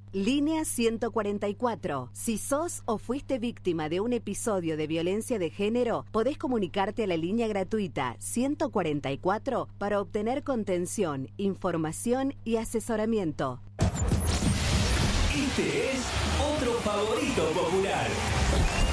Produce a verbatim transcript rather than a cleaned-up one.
Línea ciento cuarenta y cuatro. Si sos o fuiste víctima de un episodio de violencia de género, podés comunicarte a la línea gratuita ciento cuarenta y cuatro para obtener contención, información y asesoramiento. Este es otro favorito popular.